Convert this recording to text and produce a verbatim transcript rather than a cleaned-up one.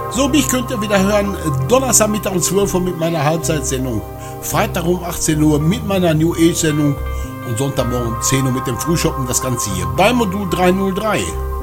So, mich könnt ihr wieder hören, Donnerstagmittag um zwölf Uhr mit meiner Halbzeitsendung, Freitag um achtzehn Uhr mit meiner New Age Sendung und Sonntagmorgen um zehn Uhr mit dem Frühschoppen, das Ganze hier bei Modul dreihundertdrei.